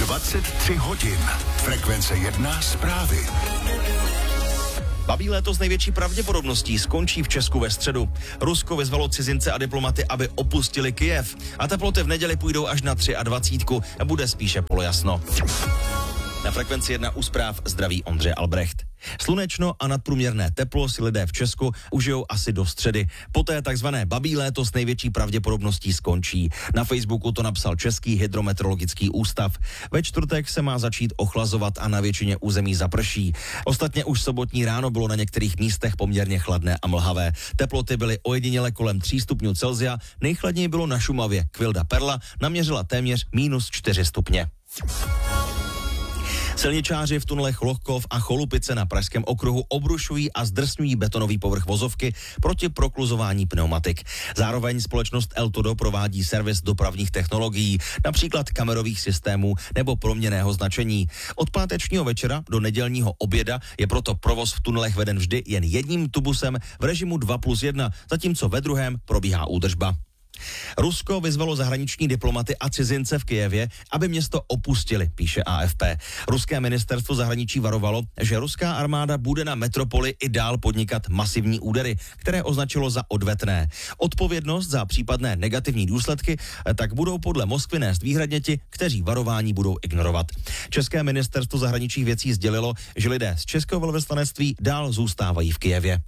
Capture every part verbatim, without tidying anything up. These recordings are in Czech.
dvacet tři hodin. Frekvence jedna zprávy. Babí léto s největší pravděpodobností skončí v Česku ve středu. Rusko vyzvalo cizince a diplomaty, aby opustili Kyjev. A teploty v neděli půjdou až na dvacet tři a bude spíše polojasno. Na Frekvenci jedna u zpráv zdraví Ondřej Albrecht. Slunečno a nadprůměrné teplo si lidé v Česku užijou asi do středy. Poté takzvané babí léto s největší pravděpodobností skončí. Na Facebooku to napsal Český hydrometeorologický ústav. Ve čtvrtek se má začít ochlazovat a na většině území zaprší. Ostatně už sobotní ráno bylo na některých místech poměrně chladné a mlhavé. Teploty byly ojediněle kolem tří stupňů Celsia, nejchladněji bylo na Šumavě. Kvilda Perla naměřila téměř minus čtyři stupně. Silničáři v tunelech Lohkov a Cholupice na Pražském okruhu obrušují a zdrsňují betonový povrch vozovky proti prokluzování pneumatik. Zároveň společnost Eltodo provádí servis dopravních technologií, například kamerových systémů nebo proměnného značení. Od pátečního večera do nedělního oběda je proto provoz v tunelech veden vždy jen jedním tubusem v režimu dva plus jedna, zatímco ve druhém probíhá údržba. Rusko vyzvalo zahraniční diplomaty a cizince v Kyjevě, aby město opustili, píše A F P. Ruské ministerstvo zahraničí varovalo, že ruská armáda bude na metropoli i dál podnikat masivní údery, které označilo za odvetné. Odpovědnost za případné negativní důsledky tak budou podle Moskvy nést výhradně ti, kteří varování budou ignorovat. České ministerstvo zahraničních věcí sdělilo, že lidé z českého velvyslanectví dál zůstávají v Kyjevě.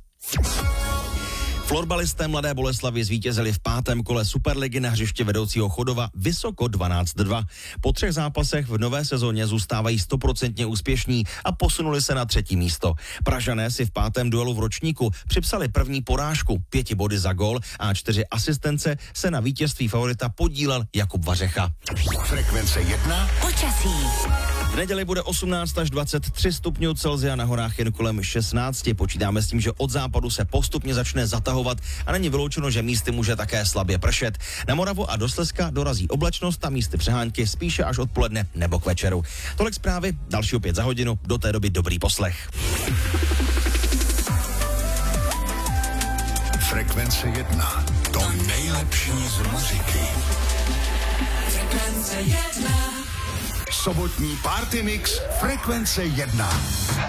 Florbalisté Mladé Boleslavi zvítězili v pátém kole Superligy na hřiště vedoucího Chodova vysoko dvanáct dva. Po třech zápasech v nové sezóně zůstávají stoprocentně úspěšní a posunuli se na třetí místo. Pražané si v pátém duelu v ročníku připsali první porážku, pěti body za gól a čtyři asistence se na vítězství favorita podílel Jakub Vařecha. Frekvence jedna. Počasí. V neděli bude osmnáct až dvacet tři stupňů Celsia, na horách jen kolem šestnáct. Počítáme s tím, že od západu se postupně začne zatahovat a není vyloučeno, že místy může také slabě pršet. Na Moravu a do Slezska dorazí oblačnost a místy přehánky spíše až odpoledne nebo k večeru. Tolik zprávy, další opět za hodinu, do té doby dobrý poslech. Frekvence jedna. To nejlepší z muziky. Frekvence jedna. Sobotní party mix Frekvence jedna.